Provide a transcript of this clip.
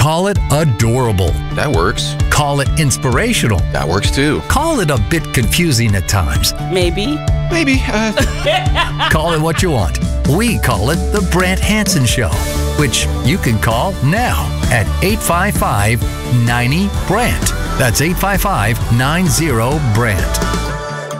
Call it adorable. That works. Call it inspirational. That works too. Call it a bit confusing at times. Maybe. Call it what you want. We call it The Brant Hansen Show, which you can call now at 855-90-BRANT. That's 855-90-BRANT.